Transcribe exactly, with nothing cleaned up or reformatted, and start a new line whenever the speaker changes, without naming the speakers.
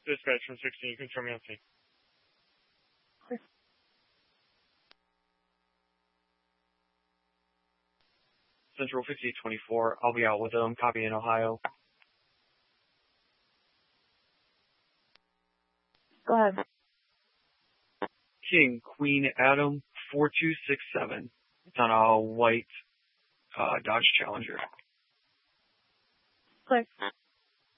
Dispatch from sixteen, you can show me on scene.
Clear.
Central fifty twenty-four, I'll be out with them. Copy in Ohio.
Go ahead.
King, Queen, Adam, four two six seven. It's on a white uh, Dodge Challenger.
Clear.